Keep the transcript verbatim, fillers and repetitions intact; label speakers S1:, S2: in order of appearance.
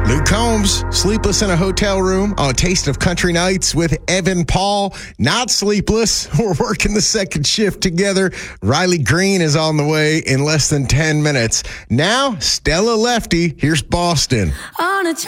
S1: Luke Combs, sleepless in a hotel room on a Taste of Country Nights with Evan Paul. Not sleepless. We're working the second shift together. Riley Green is on the way in less than ten minutes. Now, Stella Lefty. Here's Boston.
S2: On a